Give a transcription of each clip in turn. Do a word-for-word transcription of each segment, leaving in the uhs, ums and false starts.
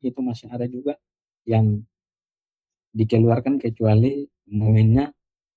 itu masih ada juga yang dikeluarkan kecuali momennya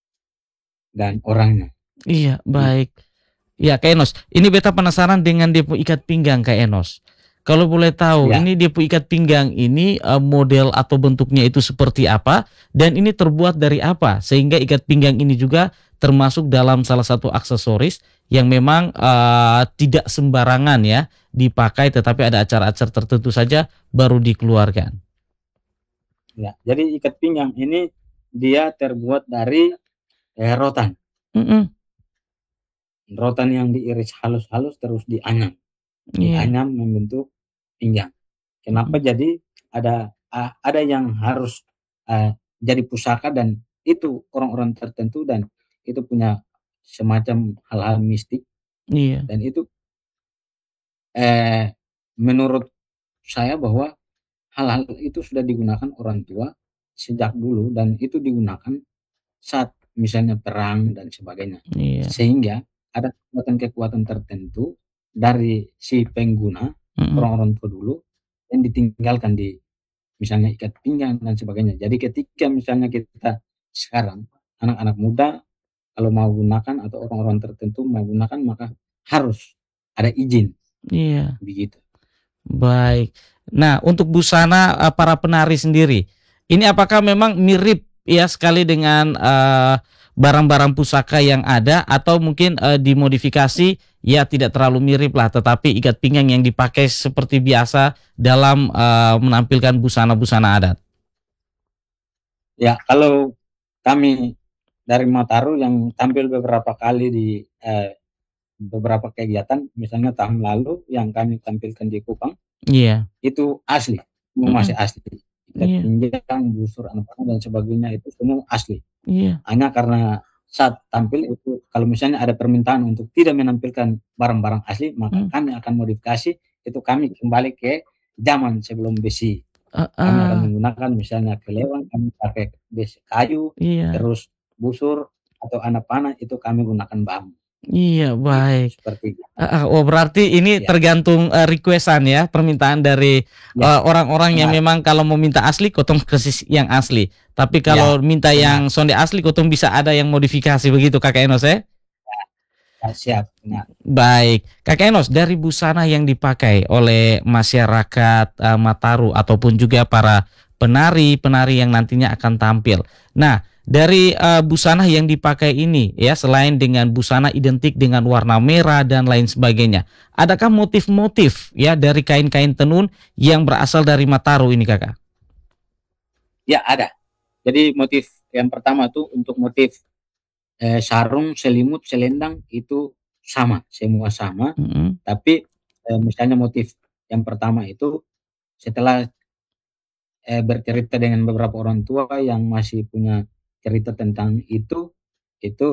dan orangnya. Iya, Gitu. baik. Ya, Kak Enos, ini beta penasaran dengan depo ikat pinggang, Kak Enos. Kalau boleh tahu, Ya, ini depo ikat pinggang ini eh, model atau bentuknya itu seperti apa, dan ini terbuat dari apa, sehingga ikat pinggang ini juga termasuk dalam salah satu aksesoris yang memang eh, tidak sembarangan ya dipakai, tetapi ada acara-acara tertentu saja baru dikeluarkan. ya. Jadi ikat pinggang ini dia terbuat dari eh, rotan. Mm-mm. Rotan yang diiris halus-halus terus dianyam. Iya. Dianyam membentuk pinggang. Kenapa Mm-mm. jadi ada uh, ada yang harus uh, jadi pusaka dan itu orang-orang tertentu dan itu punya semacam hal-hal mistik Iya. dan itu eh, menurut saya bahwa hal-hal itu sudah digunakan orang tua sejak dulu dan itu digunakan saat misalnya perang dan sebagainya. Iya. Sehingga ada kekuatan-kekuatan tertentu dari si pengguna Mm-mm. orang-orang tua dulu yang ditinggalkan di misalnya ikat pinggang dan sebagainya. Jadi ketika misalnya kita sekarang anak-anak muda kalau mau gunakan atau orang-orang tertentu mau gunakan maka harus ada izin Iya. begitu. Baik. Nah, untuk busana uh, para penari sendiri, ini apakah memang mirip ya sekali dengan uh, barang-barang pusaka yang ada, atau mungkin uh, dimodifikasi ya tidak terlalu mirip lah, tetapi ikat pinggang yang dipakai seperti biasa dalam uh, menampilkan busana-busana adat. Ya, kalau kami dari Mataru yang tampil beberapa kali di eh, beberapa kegiatan, misalnya tahun lalu yang kami tampilkan di Kupang, Iya. itu asli, semua masih Mm-mm. asli. Ikat Iya. pinggang, busur, anak panah dan sebagainya itu semua asli. Iya. Hanya karena saat tampil itu kalau misalnya ada permintaan untuk tidak menampilkan barang-barang asli, maka Mm. kami akan modifikasi itu kami kembali ke zaman sebelum besi. Uh, Kami akan uh, menggunakan misalnya kelewang kami pakai besi kayu, iya. terus busur atau anak panah itu kami gunakan bambu. Iya, Gitu, baik. seperti itu. Heeh, oh berarti ini Ya, tergantung, eee, request-an ya, permintaan dari, ya, eee, orang-orang yang benar. memang kalau mau minta asli kotong kasih yang asli. Tapi kalau Ya, minta benar. yang sonde asli kotong bisa ada yang modifikasi begitu Kakak Enos ya? Ya, siap, benar. Baik, Kakak Enos, dari busana yang dipakai oleh masyarakat uh, Mataru ataupun juga para penari-penari yang nantinya akan tampil. Nah, dari uh, busana yang dipakai ini ya, selain dengan busana identik dengan warna merah dan lain sebagainya, adakah motif-motif ya dari kain-kain tenun yang berasal dari Mataru ini, Kakak? Ya, ada. Jadi motif yang pertama tuh untuk motif eh, sarung, selimut, selendang itu sama, semua sama. Mm-mm. Tapi eh, misalnya motif yang pertama itu setelah eh, bercerita dengan beberapa orang tua yang masih punya cerita tentang itu, itu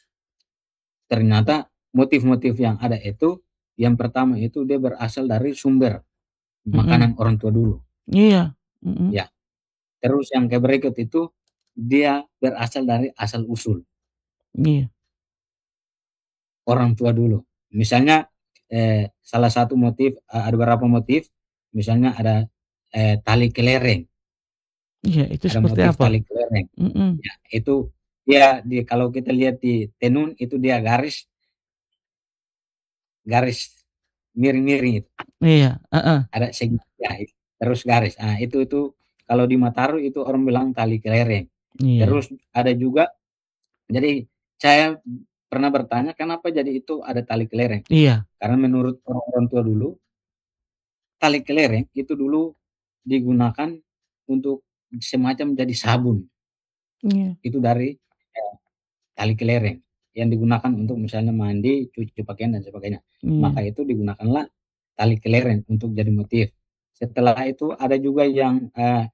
ternyata motif-motif yang ada itu yang pertama itu dia berasal dari sumber Mm-mm. makanan orang tua dulu. Iya. Mm-mm. Ya, terus yang ke berikut itu dia berasal dari asal usul Iya. orang tua dulu. Misalnya eh, salah satu motif eh, ada beberapa motif, misalnya ada eh, tali kelereng, Iya, itu ada seperti motif apa? tali kelereng. Mm-mm. Ya, itu dia di kalau kita lihat di tenun itu dia garis garis miring-miring itu. Iya. Heeh. Ada segi ya, terus garis. Nah, itu itu kalau di Mataru itu orang bilang tali kelereng. Iya. Terus ada juga jadi saya pernah bertanya kenapa jadi itu ada tali kelereng. Iya. Karena menurut orang-orang tua dulu, tali kelereng itu dulu digunakan untuk semacam jadi sabun. Iya. Itu dari eh, tali kelereng yang digunakan untuk misalnya mandi, cuci pakaian dan sebagainya. Maka Iya. itu digunakanlah tali kelereng untuk jadi motif. Setelah itu ada juga yang eh,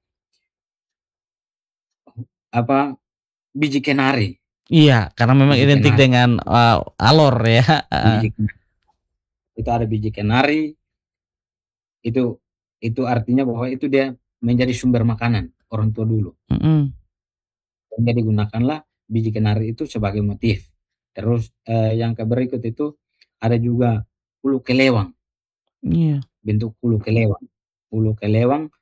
apa biji kenari, Iya, karena memang biji identik kenari, dengan, eee, alor ya, heeh. biji kenari. Itu ada biji kenari, itu itu artinya bahwa itu dia menjadi sumber makanan orang tua dulu. Mhm. Sehingga digunakanlah biji kenari itu sebagai motif. Terus eh, yang ke berikut itu ada juga ulu kelewang, Iya. bentuk ulu kelewang. Ulu kelewang